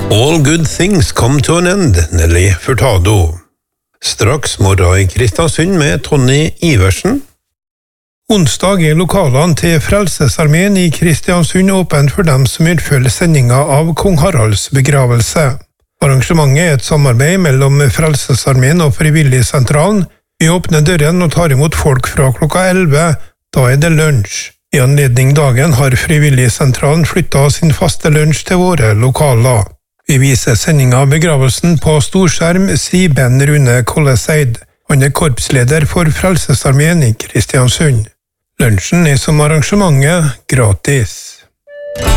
All good things come to an end, Nelly Furtado. Straks morgen i Kristiansund med Tony Iversen. Onsdag er lokalene til Frelsesarmeen i Kristiansund åpent for dem som vil følge sendinga av Kong Haralds begravelse. Arrangementet er et samarbeid mellom Frelsesarmeen og Frivilligsentralen. Vi åpner døren og tar imot folk fra klokka 11, da er det lunsj. I anledning dagen har Frivilligsentralen flyttet sin faste lunsj til våre lokaler. Vi viser sendinga av begravelsen på storskjerm, sier Ben Rune Kolleseid. Han er korpsleder for Frelsesarmeen i Kristiansund. Lunsjen er som arrangementet gratis.